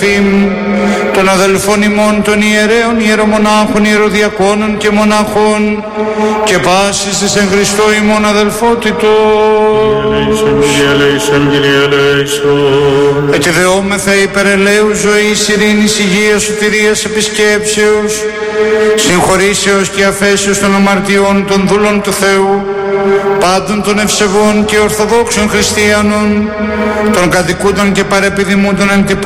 των αδελφών ημών των ιερέων, ιερομονάχων, ιεροδιακόνων και μοναχών και πάσης της εν Χριστώ ημών αδελφότητος. Εκδεόμεθα υπερελαίου ζωής, ειρήνης, υγείας, σωτηρίας, επισκέψεως, συγχωρήσεως και αφέσεως των αμαρτιών των δούλων του Θεού, πάντων των ευσεβών και ορθοδόξων χριστιανών, των κατοικούντων και παρεπιδημούντων εν